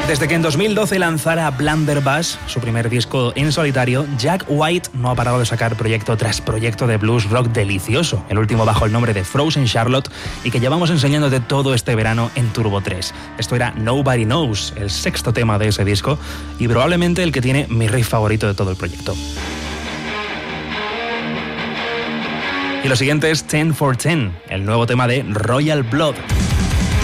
Desde que en 2012 lanzara Blunderbuss, su primer disco en solitario, Jack White no ha parado de sacar proyecto tras proyecto de blues rock delicioso, el último bajo el nombre de Frozen Charlotte, y que llevamos enseñándote todo este verano en Turbo 3. Esto era Nobody Knows, el sexto tema de ese disco, y probablemente el que tiene mi riff favorito de todo el proyecto. Y lo siguiente es 10 for 10, el nuevo tema de Royal Blood.